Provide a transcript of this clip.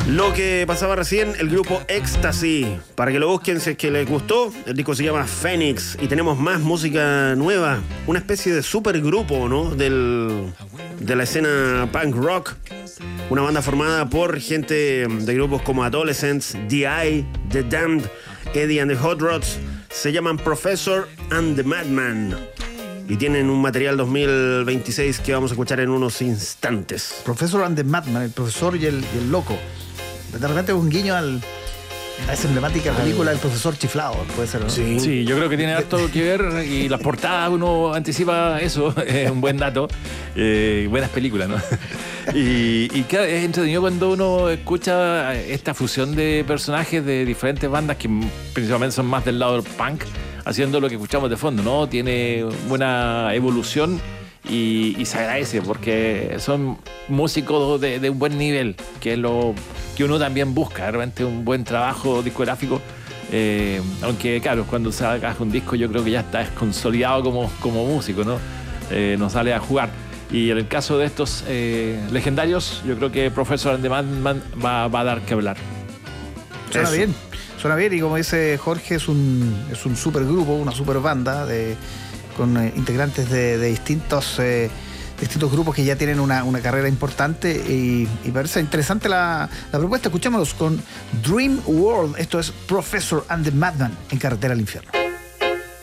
Lo que pasaba recién, el grupo Ecstasy. Para que lo busquen si es que les gustó. El disco se llama Phoenix. Y tenemos más música nueva. Una especie de supergrupo, ¿no? De la escena punk rock. Una banda formada por gente de grupos como Adolescents, The The Damned, Eddie and the Hot Rods. Se llaman Professor and the Madman. Y tienen un material 2026 que vamos a escuchar en unos instantes. Professor and the Madman, el profesor y el loco. De repente un guiño a esa emblemática película del profesor chiflado, puede ser, ¿no? Sí, yo creo que tiene harto que ver, y las portadas uno anticipa eso, es un buen dato. Buenas películas, ¿no? Y claro, es entretenido cuando uno escucha esta fusión de personajes de diferentes bandas que principalmente son más del lado del punk, haciendo lo que escuchamos de fondo, ¿no? Tiene buena evolución. Y se agradece porque son músicos de un buen nivel, que es lo que uno también busca, realmente un buen trabajo discográfico. Aunque claro, cuando se haga un disco yo creo que ya está consolidado como músico, ¿no? No sale a jugar. Y en el caso de estos legendarios, yo creo que Professor and the Madman va a dar que hablar. Suena bien, y como dice Jorge, es un supergrupo, una super banda con integrantes de distintos grupos que ya tienen una carrera importante, y parece interesante la propuesta. Escuchémoslos con Dream World. Esto es Professor and the Madman en Carretera al Infierno.